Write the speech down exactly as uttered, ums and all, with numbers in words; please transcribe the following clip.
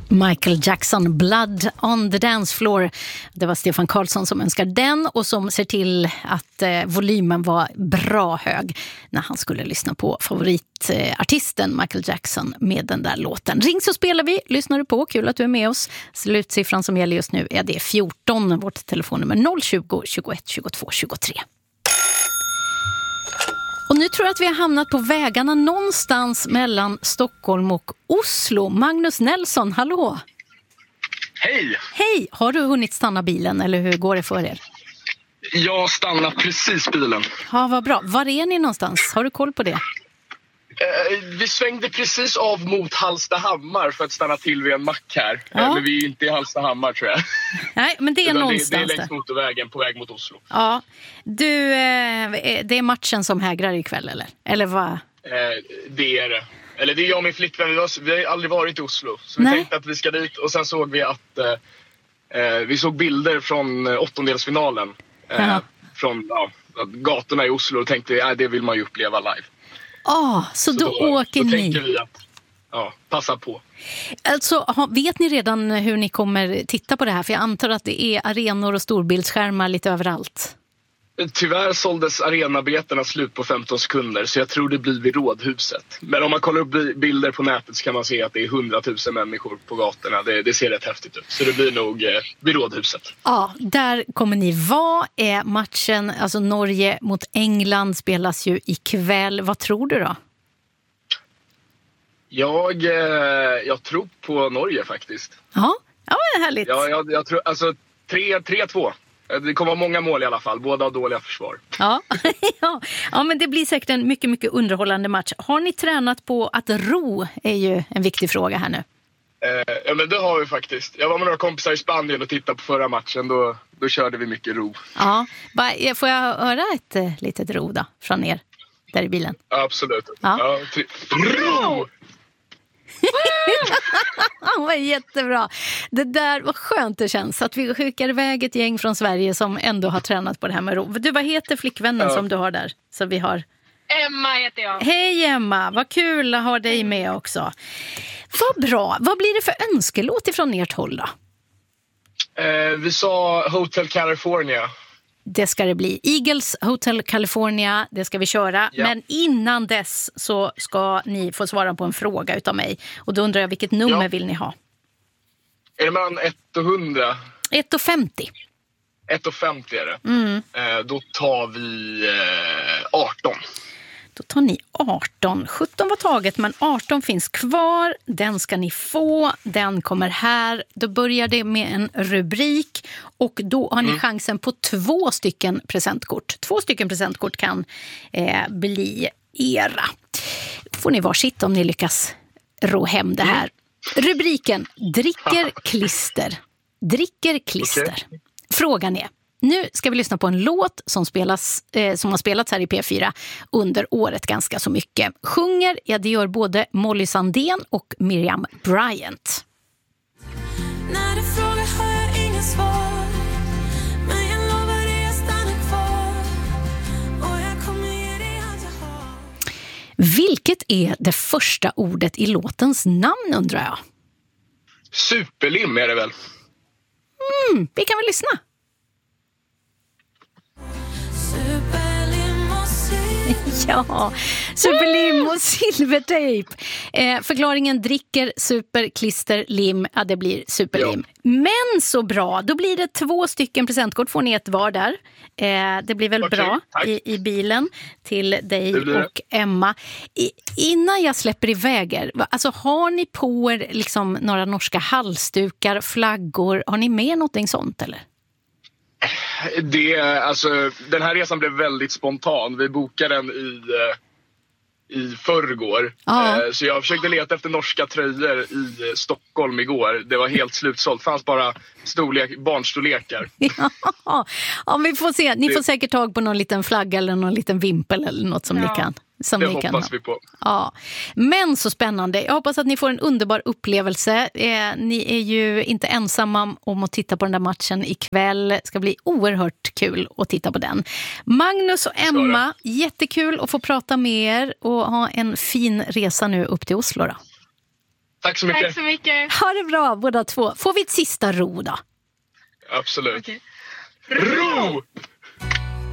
Michael Jackson, Blood on the Dance Floor. Det var Stefan Karlsson som önskar den och som ser till att eh, volymen var bra hög när han skulle lyssna på favoritartisten Michael Jackson med den där låten. Ring så spelar vi, lyssnar du på, kul att du är med oss. Slutsiffran som gäller just nu är det fjorton, vårt telefonnummer noll tjugo, tjugoett, tjugotvå, tjugotre. Och nu tror jag att vi har hamnat på vägarna någonstans mellan Stockholm och Oslo. Magnus Nelson, hallå! Hej! Hej! Har du hunnit stanna bilen eller hur går det för er? Jag stannar precis bilen. Ja, vad bra. Var är ni någonstans? Har du koll på det? Eh, vi svängde precis av mot Hallstahammar för att stanna till vid en mack här. Ja. Eh, men vi är inte i Hallstahammar tror jag. Nej, men det är någonstans det, det är längs där. motorvägen på väg mot Oslo. Ja. Du, eh, det är matchen som hägrar ikväll eller? Eller vad? Eh, det är det. Eller det är jag och min flickvän. Vi har, vi har aldrig varit i Oslo. Så vi Nej. tänkte att vi ska dit. Och sen såg vi att eh, vi såg bilder från åttondelsfinalen. Eh, från ja, gatorna i Oslo. Och tänkte vi att det vill man ju uppleva live. Ah, så, så då, då åker då ni. tänker vi att ja, passa på. Alltså, vet ni redan hur ni kommer titta på det här? För jag antar att det är arenor och storbildsskärmar lite överallt. Tyvärr såldes arenabiljetterna slut på femton sekunder så jag tror det blir vid Rådhuset. Men om man kollar upp bilder på nätet så kan man se att det är hundratusen människor på gatorna. Det, det ser rätt häftigt ut. Så det blir nog eh, vid Rådhuset. Ja, där kommer ni vara. Är matchen, alltså Norge mot England spelas ju ikväll. Vad tror du då? Jag, eh, jag tror på Norge faktiskt. Ja, ja det är härligt. Ja, jag, jag tror, alltså tre två. Det kommer vara många mål i alla fall. Båda har dåliga försvar. Ja. ja. ja, men det blir säkert en mycket, mycket underhållande match. Har ni tränat på att ro är ju en viktig fråga här nu. Eh, ja, men det har vi faktiskt. Jag var med några kompisar i Spanien och tittade på förra matchen. Då, då körde vi mycket ro. Ja, får jag höra ett eh, litet ro då från er där i bilen? Absolut. Ja. Ja, tri- ro! Det var jättebra. Det där var skönt det känns att vi skickar iväg ett gäng från Sverige som ändå har tränat på det här med ro. Du, vad heter flickvännen ja. som du har där? Så vi har... Emma heter jag. Hej Emma, vad kul att ha dig med också. Vad bra. Vad blir det för önskelåt ifrån ert håll då? Eh, vi sa Hotel California. Det ska det bli. Eagles Hotel California, det ska vi köra. Ja. Men innan dess så ska ni få svara på en fråga utav mig. Och då undrar jag, vilket nummer ja. vill ni ha? Är det mellan ett och hundra? ett och femtio. ett och femtio är det. Mm. Eh, då tar vi eh, arton. Då tar ni arton. sjutton var taget, men arton finns kvar. Den ska ni få. Den kommer här. Då börjar det med en rubrik. Och då har ni mm. chansen på två stycken presentkort. Två stycken presentkort kan eh, bli era. Får ni varsitt om ni lyckas ro hem det här. Mm. Rubriken: dricker klister. Dricker klister. Okay. Frågan är: nu ska vi lyssna på en låt som, spelas, eh, som har spelats här i P fyra under året ganska så mycket. Sjunger, ja det gör både Molly Sandén och Miriam Bryant. När du frågar har jag inga svar, men jag lovar dig jag stannar kvar och jag kommer ge dig allt jag har. Vilket är det första ordet i låtens namn undrar jag? Superlim är det väl? Mm, vi kan väl lyssna. Ja, superlim och silvertejp. Eh, förklaringen: dricker, super, klister, lim. Ja, det blir superlim. Ja. Men så bra, då blir det två stycken presentkort. Får ni ett var där. Eh, det blir väl okay, bra i, i bilen till dig och Emma. I, innan jag släpper iväg er, alltså har ni på er liksom några norska halsdukar, flaggor? Har ni med någonting sånt eller? Det, alltså, den här resan blev väldigt spontan. Vi bokade den i, i förrgår. Ah. Så jag försökte leta efter norska tröjor i Stockholm igår. Det var helt slutsålt. Det fanns bara storlek, barnstorlekar. Ja, ja, vi får se. Ni får säkert tag på någon liten flagga eller någon liten vimpel eller något som ja. ni kan. Som det ni hoppas kan vi på. Ja. Men så spännande. Jag hoppas att ni får en underbar upplevelse. Eh, ni är ju inte ensamma om att titta på den där matchen ikväll. Det ska bli oerhört kul att titta på den. Magnus och Emma, jättekul att få prata med er och ha en fin resa nu upp till Oslo då. Tack så mycket. Tack så mycket. Ha det bra båda två. Får vi ett sista ro då? Absolut. Okej. Ro!